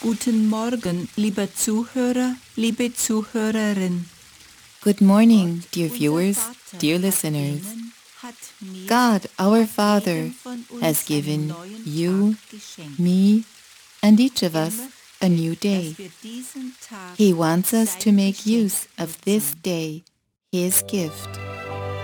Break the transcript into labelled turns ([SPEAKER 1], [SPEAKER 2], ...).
[SPEAKER 1] Guten Morgen, lieber Zuhörer, liebe Zuhörerin.
[SPEAKER 2] Good morning, dear viewers, dear listeners. God, our Father, has given you, me, and each of us a new day. He wants us to make use of this day, His gift.